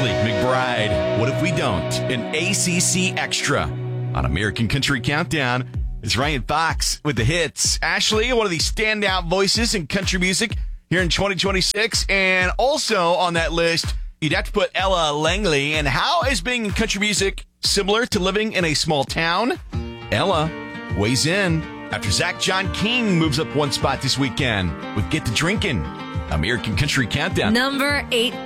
Ashley McBride, What If We Don't? An ACC Extra on American Country Countdown. It's Ryan Fox with the hits. Ashley, one of the standout voices in country music here in 2026. And also on that list, you'd have to put Ella Langley. And how is being in country music similar to living in a small town? Ella weighs in after Zach John King moves up one spot this weekend with Get to Drinkin'. American Country Countdown. Number 8.